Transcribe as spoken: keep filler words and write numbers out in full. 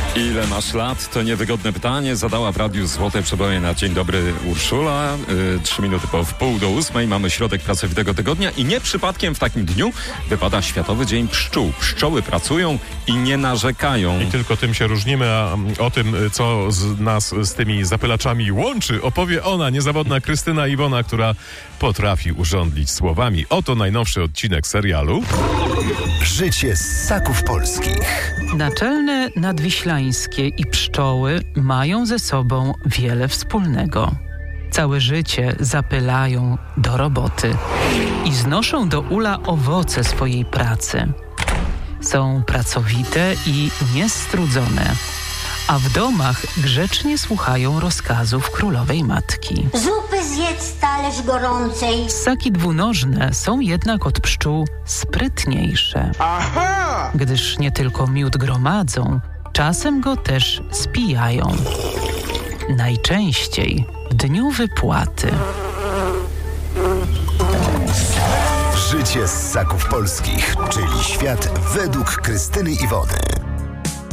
Ile masz lat? To niewygodne pytanie. Zadała w radiu Złote Przeboje na Dzień Dobry Urszula. Yy, Trzy minuty po wpół do ósmej. Mamy środek pracowitego tygodnia i nie przypadkiem w takim dniu wypada Światowy Dzień Pszczół. Pszczoły pracują i nie narzekają. I tylko tym się różnimy, a o tym, co z nas z tymi zapylaczami łączy, opowie ona, niezawodna Krystyna Iwona, która potrafi urządlić słowami. Oto najnowszy odcinek serialu Życie ssaków polskich. Naczelne nadwiślańskie i pszczoły mają ze sobą wiele wspólnego. Całe życie zapylają do roboty i znoszą do ula owoce swojej pracy. Są pracowite i niestrudzone, a w domach grzecznie słuchają rozkazów królowej matki. Zupy zjedz, talerz gorącej. Ssaki dwunożne są jednak od pszczół sprytniejsze. Aha! Gdyż nie tylko miód gromadzą, czasem go też spijają. Najczęściej w dniu wypłaty. Życie ssaków polskich, czyli świat według Krystyny Iwony.